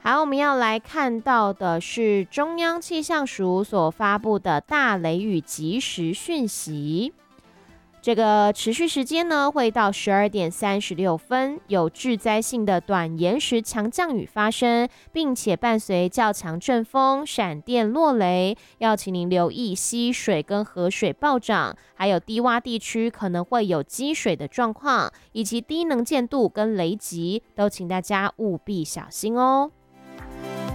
好，我们要来看到的是中央气象署所发布的大雷雨即时讯息。这个持续时间呢，会到12:36，有致灾性的短延时强降雨发生，并且伴随较强阵风、闪电、落雷，要请您留意溪水跟河水暴涨，还有低洼地区可能会有积水的状况，以及低能见度跟雷击，都请大家务必小心哦。